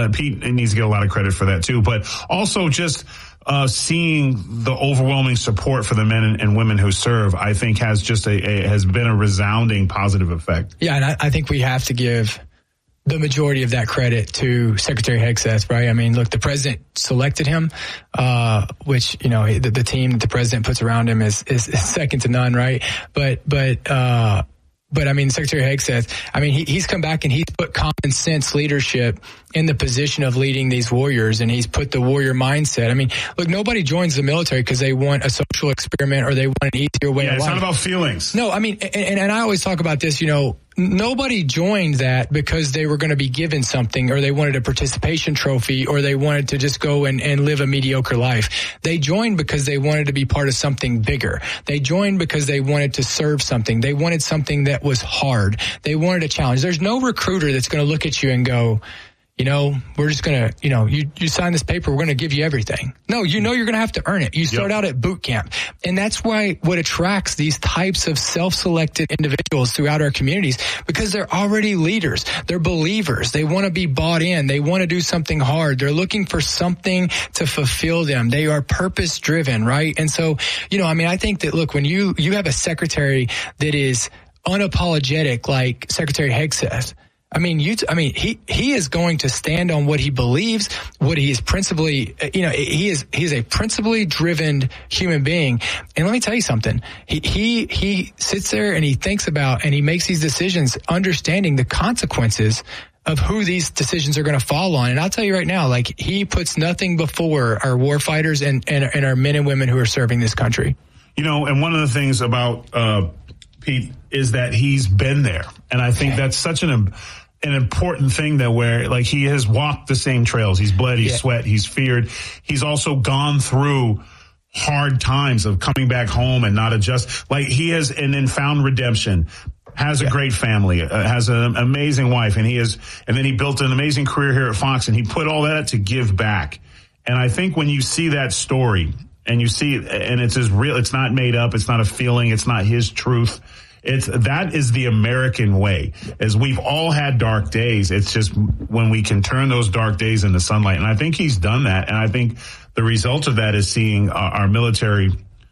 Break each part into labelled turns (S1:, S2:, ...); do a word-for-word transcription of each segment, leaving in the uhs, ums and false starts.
S1: uh, Pete needs to get a lot of credit for that too, but also just uh, seeing the overwhelming support for the men and, and women who serve, I think has just a, a has been a resounding positive effect.
S2: Yeah, and I, I think we have to give the majority of that credit to Secretary Hegseth, right? I mean, look, the president selected him, uh, which, you know, the, the team that the president puts around him is, is, is second to none, right? But, but, uh, But I mean, Secretary Hegseth, I mean, he, he's come back and he's put common sense leadership in the position of leading these warriors, and he's put the warrior mindset. I mean, look, nobody joins the military because they want a social experiment or they want an easier way
S1: yeah,
S2: of life.
S1: It's not about feelings.
S2: No, I mean, and, and I always talk about this, you know, nobody joined that because they were going to be given something or they wanted a participation trophy or they wanted to just go and, and live a mediocre life. They joined because they wanted to be part of something bigger. They joined because they wanted to serve something. They wanted something that was hard. They wanted a challenge. There's no recruiter that's going to look at you and go, you know, we're just going to, you know, you, you sign this paper, we're going to give you everything. No, you know you're going to have to earn it. You start yep. out at boot camp. And that's why what attracts these types of self-selected individuals throughout our communities, because they're already leaders. They're believers. They want to be bought in. They want to do something hard. They're looking for something to fulfill them. They are purpose driven, right? And so, you know, I mean, I think that, look, when you, you have a secretary that is unapologetic like Secretary Hegseth, I mean, you. T- I mean, he he is going to stand on what he believes, what he is principally. You know, he is he is a principally driven human being. And let me tell you something. He he he sits there and he thinks about and he makes these decisions, understanding the consequences of who these decisions are going to fall on. And I'll tell you right now, like, he puts nothing before our war fighters and and, and our men and women who are serving this country.
S1: You know, and one of the things about uh, Pete is that he's been there, and I think that's such an an important thing that where, like, he has walked the same trails. He's bled, he's yeah. sweat, he's feared. He's also gone through hard times of coming back home and not adjust. Like, he has, and then found redemption, has a yeah. great family, uh, has an amazing wife, and he is, and then he built an amazing career here at Fox, and he put all that to give back. And I think when you see that story and you see, and it's as real, it's not made up, it's not a feeling, it's not his truth. It's, that is the American way. As we've all had dark days, it's just when we can turn those dark days into sunlight. And I think he's done that. And I think the result of that is seeing our, our military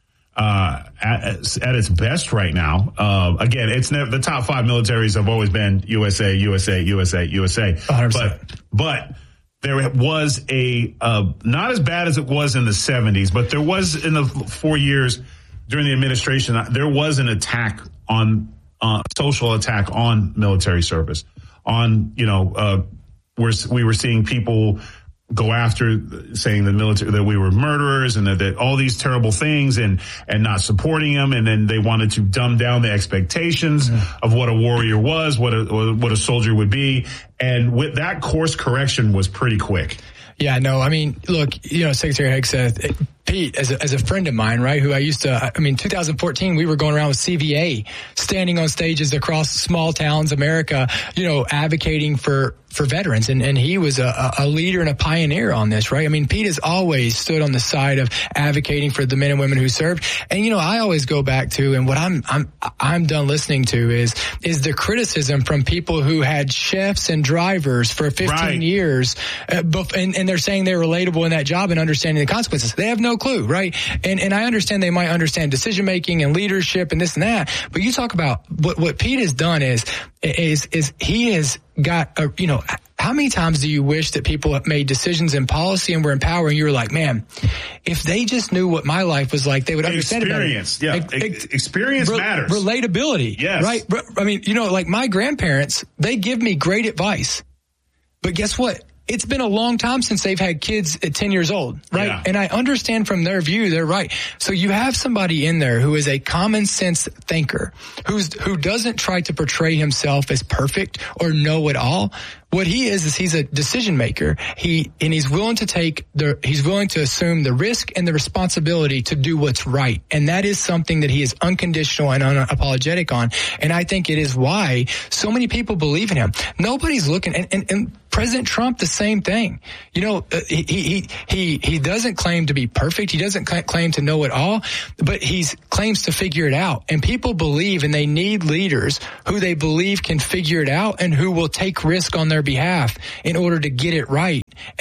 S1: uh at, at its best right now. Uh, again, it's never, the top five militaries have always been U S A, U S A, U S A, U S A.
S2: one hundred percent.
S1: But, but there was a, uh, not as bad as it was in the seventies, but there was in the four years during the administration, there was an attack on uh, social attack on military service, on, you know, uh, we're, we were seeing people go after saying the military, that we were murderers and that, that all these terrible things and, and not supporting them. And then they wanted to dumb down the expectations mm-hmm. of what a warrior was, what a, what a soldier would be. And with that course correction was pretty quick.
S2: Yeah, no, I mean, look, you know, Secretary Hegseth, Pete, as a, as a friend of mine, right, who I used to, I mean, two thousand fourteen, we were going around with C V A, standing on stages across small towns, America, you know, advocating for, for veterans. And, and he was a, a leader and a pioneer on this, right? I mean, Pete has always stood on the side of advocating for the men and women who served. And, you know, I always go back to, and what I'm, I'm, I'm done listening to is, is the criticism from people who had chefs and drivers for fifteen right. years, uh, and, and they're saying they're relatable in that job and understanding the consequences. They have no clue, right? And, and I understand they might understand decision making and leadership and this and that, but you talk about what, what Pete has done is, is, is he has got a, you know, how many times do you wish that people have made decisions in policy and were empowering? You were like, man, if they just knew what my life was like, they would understand
S1: Experience,
S2: it better.
S1: yeah. Ex- Experience re- matters.
S2: Relatability,
S1: yes.
S2: Right? I mean, you know, like my grandparents, they give me great advice, but guess what? It's been a long time since they've had kids at ten years old, right? Yeah. And I understand from their view, they're right. So you have somebody in there who is a common sense thinker, who's, who doesn't try to portray himself as perfect or know it all. What he is, is he's a decision maker. He, and he's willing to take the, he's willing to assume the risk and the responsibility to do what's right. And that is something that he is unconditional and unapologetic on. And I think it is why so many people believe in him. Nobody's looking, and, and, and President Trump, the same thing. You know, uh, he, he, he, he doesn't claim to be perfect. He doesn't cl- claim to know it all, but he claims to figure it out. And people believe, and they need leaders who they believe can figure it out and who will take risk on their behalf in order to get it right.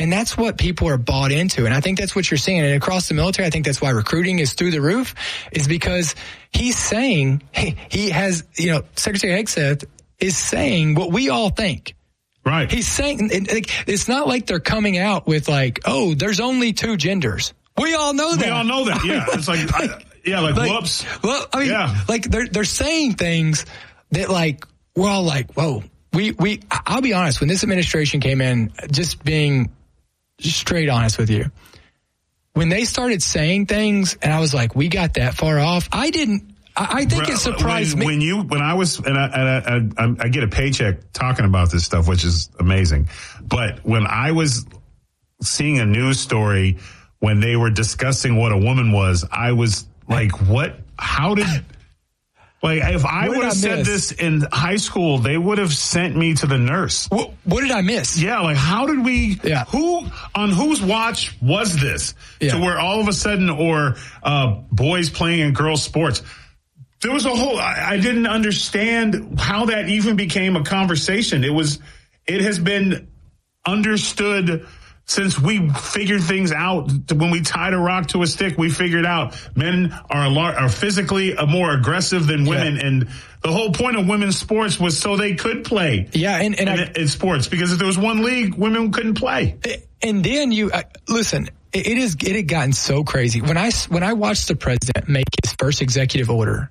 S2: And that's what people are bought into. And I think that's what you're seeing. And across the military, I think that's why recruiting is through the roof, is because he's saying, he, he has, you know, Secretary Hegseth is saying what we all think.
S1: Right.
S2: He's saying, it's not like they're coming out with like, oh, there's only two genders. We all know that.
S1: We all know that. Yeah. It's like, like I, yeah, like, like whoops.
S2: Well, I mean, yeah. like they're, they're saying things that like, we're all like, whoa, we, we, I'll be honest, when this administration came in, just being straight honest with you, when they started saying things and I was like, we got that far off. I didn't, I, I think it surprised
S1: when,
S2: me.
S1: When you, when I was, and I, and I, I, I get a paycheck talking about this stuff, which is amazing. But when I was seeing a news story, when they were discussing what a woman was, I was like, what, how did, like, if I would have said this in high school, they would have sent me to the nurse.
S2: What, what did I miss?
S1: Yeah, like, how did we,
S2: yeah.
S1: who, on whose watch was this?
S2: Yeah.
S1: To where all of a sudden, or uh boys playing in girls' sports. There was a whole, I, I didn't understand how that even became a conversation. It was, it has been understood since we figured things out. When we tied a rock to a stick, we figured out men are lar- are physically more aggressive than women. Yeah. And the whole point of women's sports was so they could play.
S2: Yeah. And, and
S1: in,
S2: I,
S1: in sports, because if there was one league, women couldn't play.
S2: And then you, uh, listen, it, it is, it had gotten so crazy. When I, when I watched the president make his first executive order,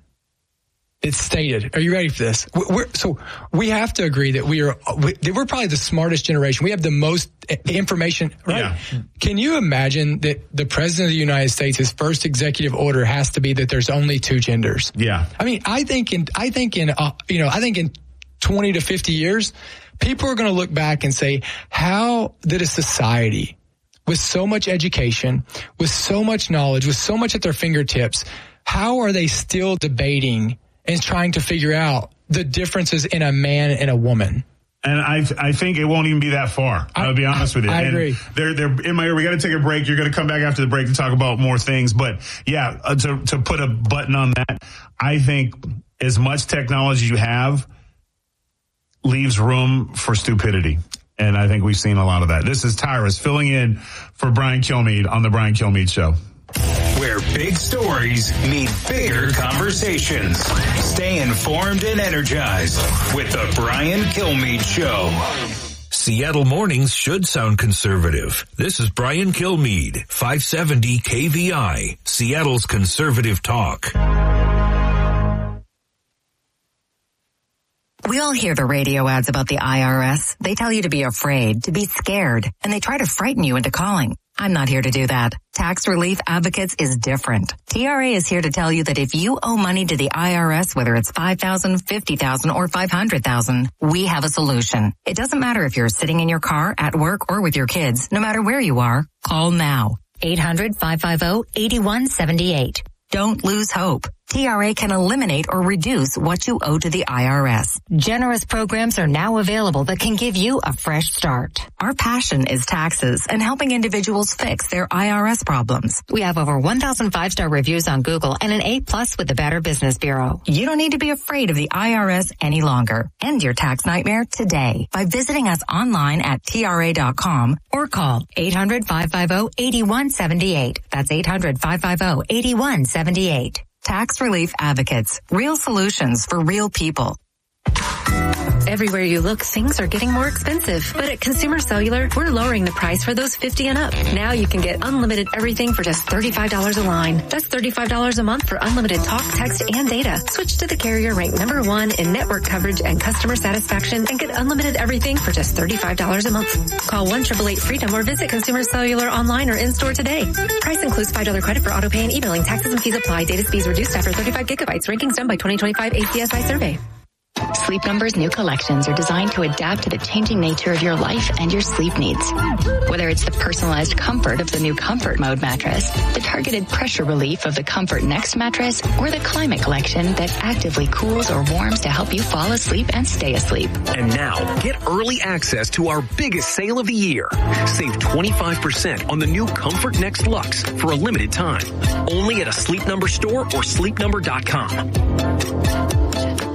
S2: it's stated. Are you ready for this? We're, so we have to agree that we are, we're probably the smartest generation. We have the most information, right?
S1: Yeah.
S2: Can you imagine that the president of the United States, his first executive order has to be that there's only two genders?
S1: Yeah.
S2: I mean, I think in, I think in, uh, you know, I think in twenty to fifty years, people are going to look back and say, how did a society with so much education, with so much knowledge, with so much at their fingertips, how are they still debating and trying to figure out the differences in a man and a woman?
S1: And I I think it won't even be that far. I, I'll be honest with you.
S2: I
S1: and
S2: agree.
S1: They're, they're in my ear. We got to take a break. You're going to come back after the break to talk about more things. But yeah, uh, to, to put a button on that, I think as much technology you have leaves room for stupidity. And I think we've seen a lot of that. This is Tyrus filling in for Brian Kilmeade on the Brian Kilmeade Show.
S3: Where big stories meet bigger conversations. Stay informed and energized with the Brian Kilmeade Show.
S4: Seattle mornings should sound conservative. This is Brian Kilmeade, five seventy K V I, Seattle's conservative talk.
S5: We all hear the radio ads about the I R S. They tell you to be afraid, to be scared, and they try to frighten you into calling. I'm not here to do that. Tax Relief Advocates is different. T R A is here to tell you that if you owe money to the I R S, whether it's five thousand dollars, fifty thousand dollars, or five hundred thousand dollars, we have a solution. It doesn't matter if you're sitting in your car, at work, or with your kids. No matter where you are, call now. eight hundred, five five zero, eight one seven eight. Don't lose hope. T R A can eliminate or reduce what you owe to the I R S. Generous programs are now available that can give you a fresh start. Our passion is taxes and helping individuals fix their I R S problems. We have over one thousand five-star reviews on Google and an A plus with the Better Business Bureau. You don't need to be afraid of the I R S any longer. End your tax nightmare today by visiting us online at T R A dot com or call eight hundred, five five zero, eight one seven eight. That's eight hundred, five five zero, eight one seven eight. Tax Relief Advocates. Real solutions for real people.
S6: Everywhere you look, things are getting more expensive. But at Consumer Cellular, we're lowering the price for those fifty and up. Now you can get unlimited everything for just thirty-five dollars a line. That's thirty-five dollars a month for unlimited talk, text, and data. Switch to the carrier ranked number one in network coverage and customer satisfaction and get unlimited everything for just thirty-five dollars a month. Call one eight eight eight freedom or visit Consumer Cellular online or in-store today. Price includes five dollars credit for auto pay and emailing. Taxes and fees apply. Data speeds reduced after thirty-five gigabytes. Rankings done by twenty twenty-five A C S I survey.
S7: Sleep Number's new collections are designed to adapt to the changing nature of your life and your sleep needs. Whether it's the personalized comfort of the new Comfort Mode mattress, the targeted pressure relief of the Comfort Next mattress, or the Climate Collection that actively cools or warms to help you fall asleep and stay asleep.
S8: And now, get early access to our biggest sale of the year. Save twenty-five percent on the new Comfort Next Luxe for a limited time. Only at a Sleep Number store or sleep number dot com.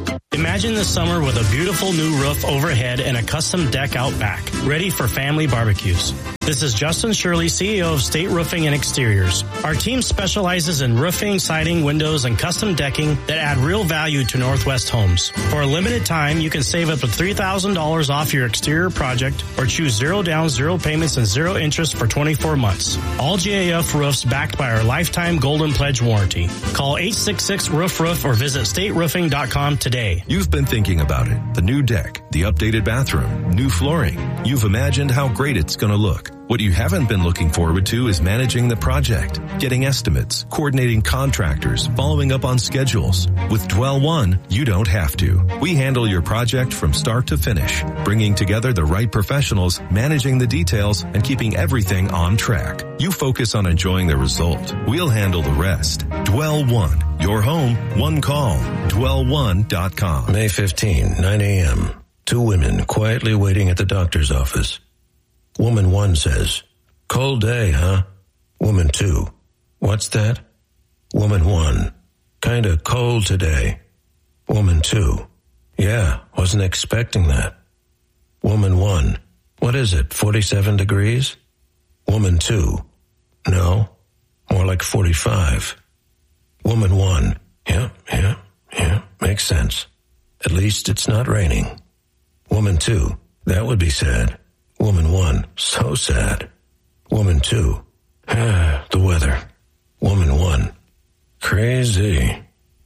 S9: Imagine this summer with a beautiful new roof overhead and a custom deck out back, ready for family barbecues. This is Justin Shirley, C E O of State Roofing and Exteriors. Our team specializes in roofing, siding, windows, and custom decking that add real value to Northwest homes. For a limited time, you can save up to three thousand dollars off your exterior project or choose zero down, zero payments, and zero interest for twenty-four months. All G A F roofs backed by our lifetime Golden Pledge warranty. Call eight six six, roof roof or visit state roofing dot com today.
S10: You've been thinking about it. The new deck, the updated bathroom, new flooring. You've imagined how great it's going to look. What you haven't been looking forward to is managing the project, getting estimates, coordinating contractors, following up on schedules. With Dwell One, you don't have to. We handle your project from start to finish, bringing together the right professionals, managing the details, and keeping everything on track. You focus on enjoying the result. We'll handle the rest. Dwell One. Your home, one call. dwell one dot com.
S11: May fifteenth, nine a.m. Two women quietly waiting at the doctor's office. Woman one says, "Cold day, huh?" Woman two, "What's that?" Woman one, "Kinda cold today." Woman two, "Yeah, wasn't expecting that." Woman one, "What is it, forty-seven degrees?" Woman two, "No, more like forty-five." Woman one, "Yeah, yeah, yeah, makes sense. At least it's not raining." Woman two, "That would be sad." Woman one, "So sad." Woman two, "Ah, the weather." Woman one, "Crazy."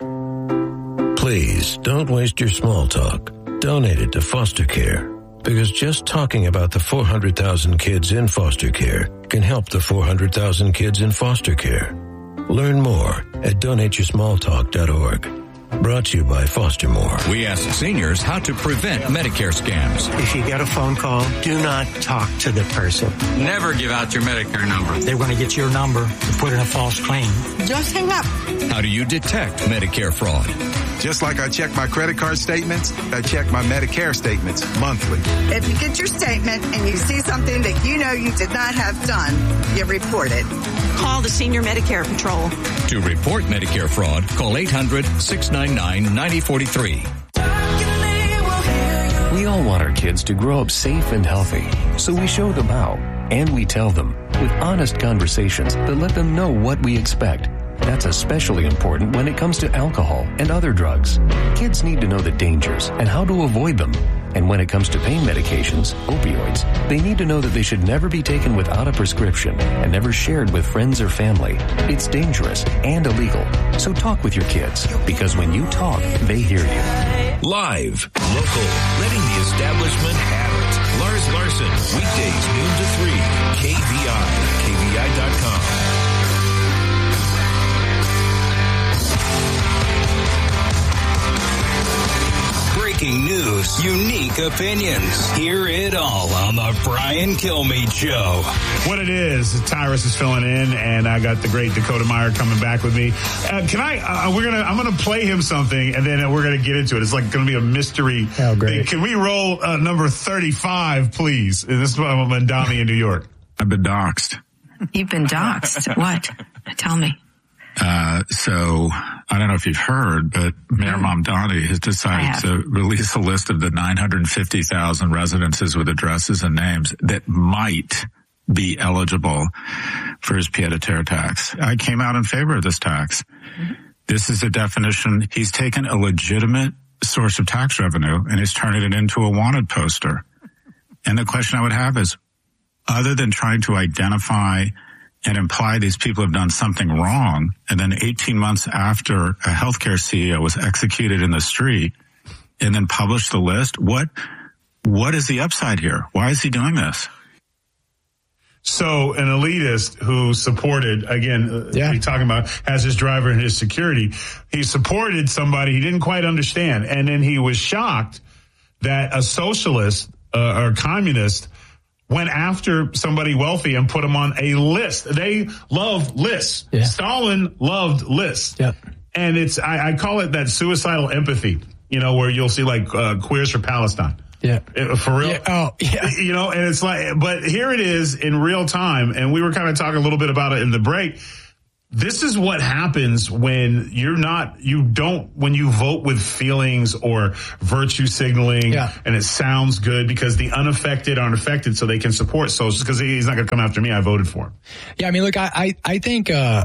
S11: Please don't waste your small talk. Donate it to foster care, because just talking about the four hundred thousand kids in foster care can help the four hundred thousand kids in foster care. Learn more at donate your small talk dot org. Brought to you by Foster More.
S12: We ask seniors how to prevent Medicare scams.
S13: If you get a phone call, do not talk to the person.
S14: Never give out your Medicare number.
S13: They're going to get your number and put in a false claim.
S15: Just hang up.
S12: How do you detect Medicare fraud?
S16: Just like I check my credit card statements, I check my Medicare statements monthly.
S15: If you get your statement and you see something that you know you did not have done, you report it.
S17: Call the Senior Medicare Patrol.
S12: To report Medicare fraud, call eight hundred, six nine nine, nine oh four three.
S8: We all want our kids to grow up safe and healthy, so we show them how, and we tell them with honest conversations that let them know what we expect. That's especially important when it comes to alcohol and other drugs. Kids need to know the dangers and how to avoid them. And when it comes to pain medications, opioids, they need to know that they should never be taken without a prescription and never shared with friends or family. It's dangerous and illegal. So talk with your kids, because when you talk, they hear you.
S4: Live, local, letting the establishment have it. Lars Larson, weekdays noon to three, K V I, K V I dot com.
S3: Breaking news, unique opinions. Hear it all on the Brian Kilmeade Show.
S1: What it is, Tyrus is filling in, and I got the great Dakota Meyer coming back with me. Uh, can I? Uh, we're gonna. I'm gonna play him something, and then we're gonna get into it. It's like gonna be a mystery.
S2: Oh, great!
S1: Can we roll uh, number thirty-five, please? This is what I'm in Downey in New York.
S18: I've been doxxed.
S19: You've been doxxed. What? Tell me.
S18: Uh, so I don't know if you've heard, but Mayor Mamdani has decided to release a list of the nine hundred fifty thousand residences with addresses and names that might be eligible for his pied-à-terre tax. I came out in favor of this tax. Mm-hmm. This is a definition. He's taken a legitimate source of tax revenue and he's turning it into a wanted poster. And the question I would have is, other than trying to identify and imply these people have done something wrong, and then eighteen months after a healthcare C E O was executed in the street and then published the list, what what is the upside here? Why is he doing this?
S1: So an elitist who supported, again, yeah. he's talking about, has his driver and his security, he supported somebody he didn't quite understand, and then he was shocked that a socialist uh, or communist went after somebody wealthy and put them on a list. They love lists. Yeah. Stalin loved lists.
S2: Yeah.
S1: And it's, I, I call it that suicidal empathy, you know, where you'll see like uh, Queers for Palestine.
S2: Yeah.
S1: For real.
S2: Yeah. Oh, yeah.
S1: You know, and it's like, but here it is in real time. And we were kind of talking a little bit about it in the break. this is what happens when you're not, you don't, when you vote with feelings or virtue signaling
S2: yeah.
S1: and it sounds good because the unaffected aren't affected so they can support socialists because he's not going to come after me. I voted for him.
S2: Yeah. I mean, look, I, I, I think, uh,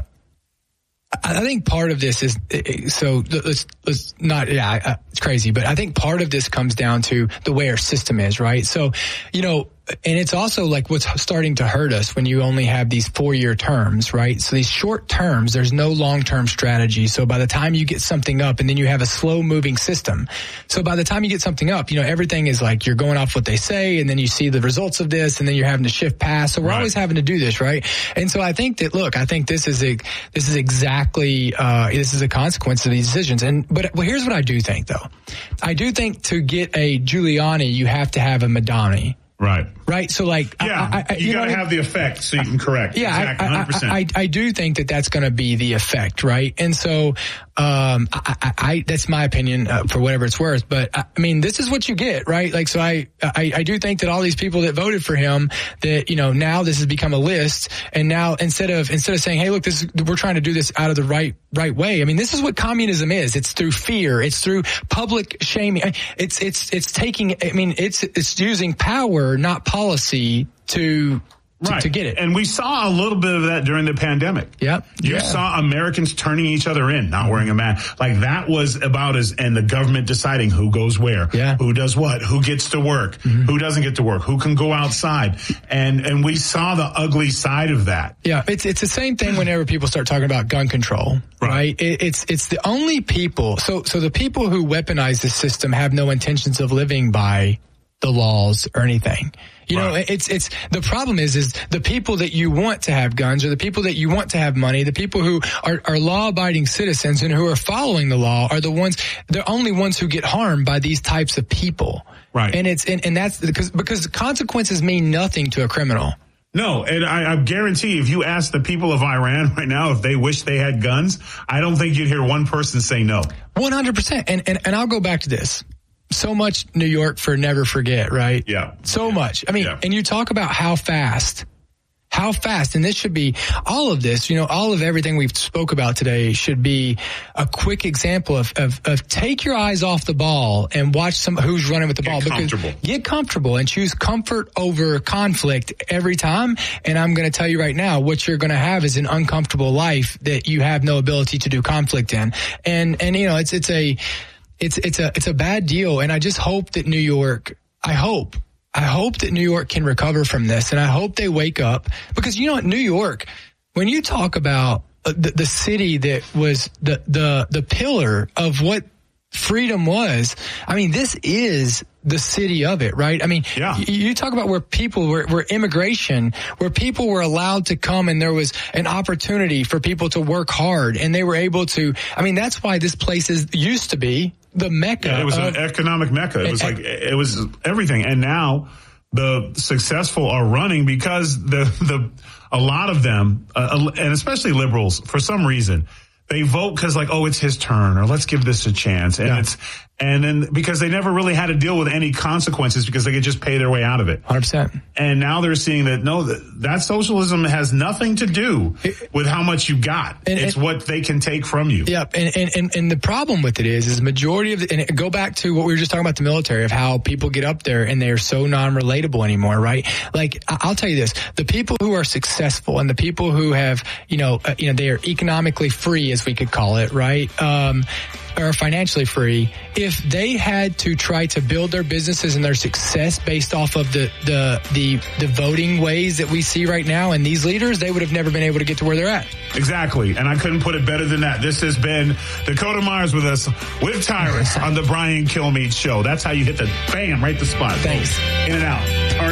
S2: I think part of this is, so let's, let's not, yeah, it's crazy, but I think part of this comes down to the way our system is, right? So, you know, and it's also like what's starting to hurt us when you only have these four-year terms, right? So these short terms, there's no long-term strategy. So by the time you get something up and then you have a slow-moving system. So by the time you get something up, you know, everything is like you're going off what they say and then you see the results of this and then you're having to shift past. So we're
S1: right.
S2: always having to do this, right? And so I think that, look, I think this is a, this is exactly, uh, this is a consequence of these decisions. And, but well, here's what I do think, though. I do think to get a Giuliani, you have to have a Madani.
S1: Right.
S2: Right. So like,
S1: yeah,
S2: I, I,
S1: you,
S2: you
S1: got to have the effect so you can correct.
S2: Yeah.
S1: Exactly,
S2: I,
S1: one hundred percent.
S2: I, I, I do think that that's going to be the effect. Right. And so, um, I, I, I that's my opinion uh, for whatever it's worth. But I mean, this is what you get, right? Like, so I, I, I do think that all these people that voted for him, that, you know, now this has become a list. And now instead of, instead of saying, hey, look, this is, we're trying to do this out of the right, right way. I mean, this is what communism is. It's through fear. It's through public shaming. It's, it's, it's taking, I mean, it's, it's using power, not policy to, to,
S1: right.
S2: to get it.
S1: And we saw a little bit of that during the pandemic.
S2: Yep.
S1: You
S2: yeah.
S1: saw Americans turning each other in, not wearing a mask. Like that was about as, and the government deciding who goes where,
S2: yeah.
S1: who does what, who gets to work, mm-hmm. who doesn't get to work, who can go outside. And, and we saw the ugly side of that.
S2: Yeah. It's, it's the same thing whenever people start talking about gun control, right? right? It, it's, it's the only people. So, so the people who weaponize the system have no intentions of living by the laws or anything. You right. know, it's, it's, the problem is, is the people that you want to have guns or the people that you want to have money, the people who are, are law-abiding citizens and who are following the law are the ones, they're only ones who get harmed by these types of people.
S1: Right.
S2: And it's, and, and that's because, because consequences mean nothing to a criminal.
S1: No, and I, I guarantee if you ask the people of Iran right now if they wish they had guns, I don't think you'd hear one person say no.
S2: one hundred percent. And, and, and I'll go back to this. So much New York for never forget, right?
S1: Yeah.
S2: So
S1: yeah.
S2: much. I mean, yeah. and you talk about how fast, how fast, and this should be, all of this, you know, all of everything we've spoke about today should be a quick example of, of, of take your eyes off the ball and watch some, who's running with the
S1: get
S2: ball.
S1: Comfortable.
S2: Because get comfortable and choose comfort over conflict every time. And I'm going to tell you right now, what you're going to have is an uncomfortable life that you have no ability to do conflict in. And, and, you know, it's, it's a, It's, it's a, it's a bad deal. And I just hope that New York, I hope, I hope that New York can recover from this. And I hope they wake up because, you know what, New York, when you talk about the, the city that was the, the, the pillar of what freedom was, I mean, this is the city of it, right? I mean,
S1: yeah.
S2: you, you talk about where people were, where immigration, where people were allowed to come and there was an opportunity for people to work hard and they were able to, I mean, that's why this place is used to be the Mecca.
S1: Yeah, it was
S2: of,
S1: an economic Mecca. It was like, it was everything. And now the successful are running because the, the, a lot of them, uh, and especially liberals, for some reason, they vote because like, oh, it's his turn or let's give this a chance. And yeah. it's, and then because they never really had to deal with any consequences because they could just pay their way out of it.
S2: one hundred percent.
S1: And now they're seeing that, no, that, that socialism has nothing to do with how much you got.
S2: And,
S1: it's
S2: and,
S1: what they can take from you.
S2: Yep. And, and, and, and the problem with it is, is the majority of the, and go back to what we were just talking about the military of how people get up there and they're so non-relatable anymore, right? Like, I'll tell you this, the people who are successful and the people who have, you know, uh, you know, they are economically free, as we could call it, right? Um, or financially free, if they had to try to build their businesses and their success based off of the, the, the, the voting ways that we see right now and these leaders, they would have never been able to get to where they're at.
S1: Exactly. And I couldn't put it better than that. This has been Dakota Myers with us with Tyrus on the Brian Kilmeade Show. That's how you hit the bam, right the spot.
S2: Thanks.
S1: In and out.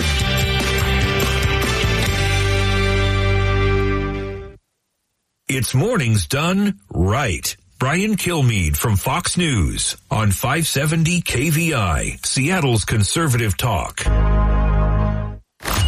S4: It's mornings done right. Brian Kilmeade from Fox News on five seventy K V I, Seattle's conservative talk. The R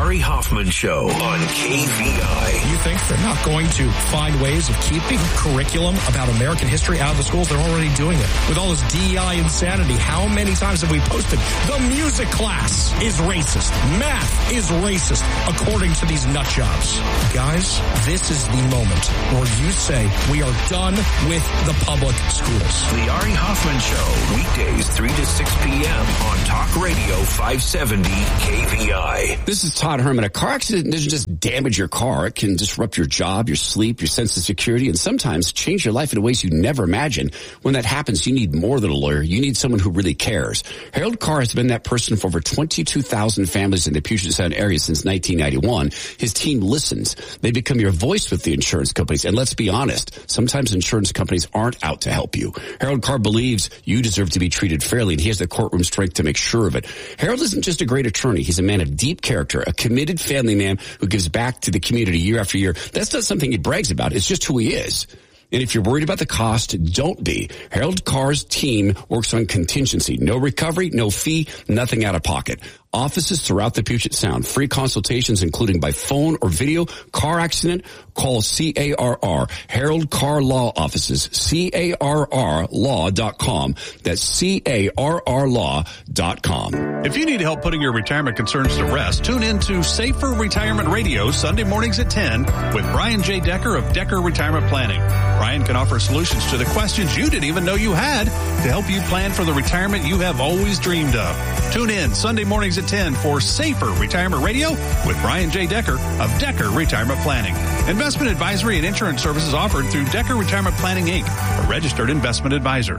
S4: Ari Hoffman Show on K V I.
S20: You think they're not going to find ways of keeping curriculum about American history out of the schools? They're already doing it. With all this D E I insanity, how many times have we posted, the music class is racist, math is racist, according to these nut jobs? Guys, this is the moment where you say we are done with the public schools.
S4: The Ari Hoffman Show, weekdays three to six p.m. on Talk Radio five seventy K V I.
S21: This is Todd Herman. A car accident doesn't just damage your car. It can disrupt your job, your sleep, your sense of security, and sometimes change your life in ways you never imagined. When that happens, you need more than a lawyer. You need someone who really cares. Harold Carr has been that person for over twenty-two thousand families in the Puget Sound area since nineteen ninety-one. His team listens. They become your voice with the insurance companies. And let's be honest, sometimes insurance companies aren't out to help you. Harold Carr believes you deserve to be treated fairly, and he has the courtroom strength to make sure of it. Harold isn't just a great attorney. He's a man of deep character, a committed family man who gives back to the community year after year. That's not something he brags about. It's just who he is. And if you're worried about the cost, don't be. Harold Carr's team works on contingency. No recovery, no fee, nothing out of pocket. Offices throughout the Puget Sound. Free consultations, including by phone or video. Car accident, call C A R R. Harold Carr Law Offices. C A R R law dot com. That's C A R R law dot com.
S22: If you need help putting your retirement concerns to rest, tune in to Safer Retirement Radio Sunday mornings at ten with Brian J. Decker of Decker Retirement Planning. Brian can offer solutions to the questions you didn't even know you had to help you plan for the retirement you have always dreamed of. Tune in Sunday mornings at ten for Safer Retirement Radio with Brian J. Decker of Decker Retirement Planning. Investment advisory and insurance services offered through Decker Retirement Planning, Incorporated, a registered investment advisor.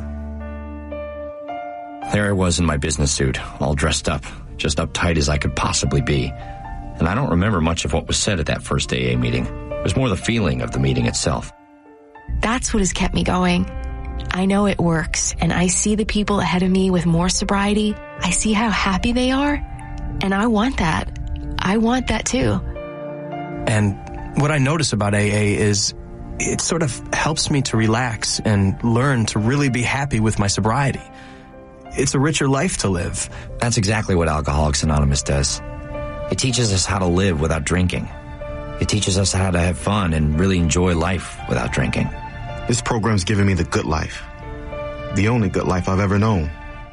S23: There I was in my business suit, all dressed up, just uptight as I could possibly be. And I don't remember much of what was said at that first A A meeting. It was more the feeling of the meeting itself.
S24: That's what has kept me going. I know it works, and I see the people ahead of me with more sobriety. I see how happy they are, and I want that. I want that too.
S25: And what I notice about A A is it sort of helps me to relax and learn to really be happy with my sobriety. It's a richer life to live.
S23: That's exactly what Alcoholics Anonymous does. It teaches us how to live without drinking. It teaches us how to have fun and really enjoy life without drinking.
S26: This program's given me the good life. The only good life I've ever known.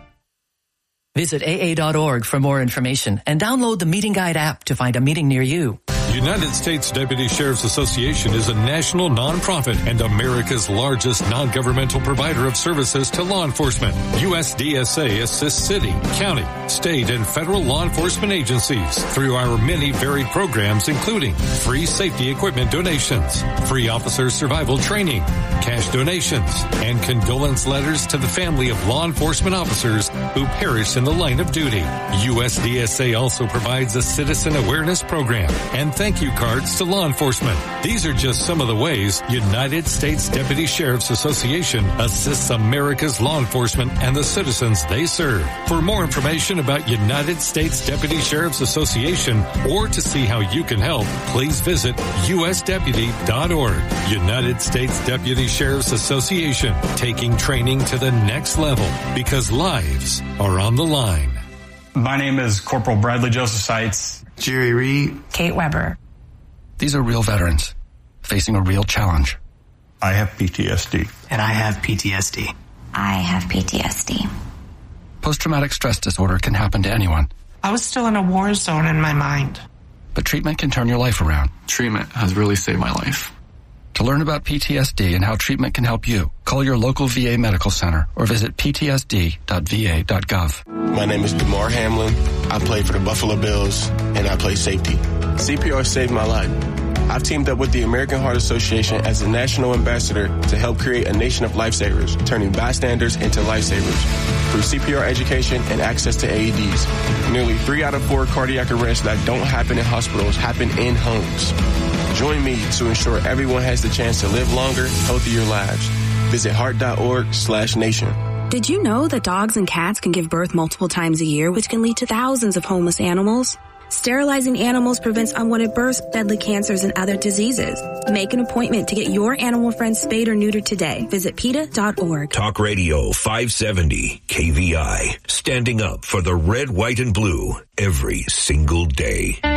S27: Visit A A dot org for more information and download the Meeting Guide app to find a meeting near you.
S28: United States Deputy Sheriff's Association is a national nonprofit and America's largest non-governmental provider of services to law enforcement. U S D S A assists city, county, state, and federal law enforcement agencies through our many varied programs, including free safety equipment donations, free officer survival training, cash donations, and condolence letters to the family of law enforcement officers who perish in the line of duty. U S D S A also provides a citizen awareness program and thank you cards to law enforcement. These are just some of the ways United States Deputy Sheriff's Association assists America's law enforcement and the citizens they serve. For more information about United States Deputy Sheriff's Association or to see how you can help, please visit U S deputy dot org. United States Deputy Sheriff's Association, taking training to the next level because lives are on the line.
S29: My name is Corporal Bradley Joseph Seitz.
S26: Jerry Reed.
S30: Kate Weber.
S31: These are real veterans facing a real challenge.
S29: I have P T S D.
S30: And I have P T S D.
S32: I have P T S D.
S31: Post-traumatic stress disorder can happen to anyone.
S30: I was still in a war zone in my mind.
S31: But treatment can turn your life around.
S33: Treatment has really saved my life.
S31: To learn about P T S D and how treatment can help you, call your local V A medical center or visit P T S D dot V A dot gov.
S34: My name is DeMar Hamlin. I play for the Buffalo Bills, and I play safety. C P R saved my life. I've teamed up with the American Heart Association as a national ambassador to help create a nation of lifesavers, turning bystanders into lifesavers. Through C P R education and access to A E Ds, nearly three out of four cardiac arrests that don't happen in hospitals happen in homes. Join me to ensure everyone has the chance to live longer, healthier lives. Visit heart dot org slash nation.
S35: Did you know that dogs and cats can give birth multiple times a year, which can lead to thousands of homeless animals? Sterilizing animals prevents unwanted births, deadly cancers, and other diseases. Make an appointment to get your animal friend spayed or neutered today. Visit P E T A dot org.
S4: Talk Radio five seventy K V I. Standing up for the red, white, and blue every single day. We didn't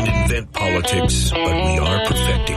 S4: didn't invent politics, but we are perfecting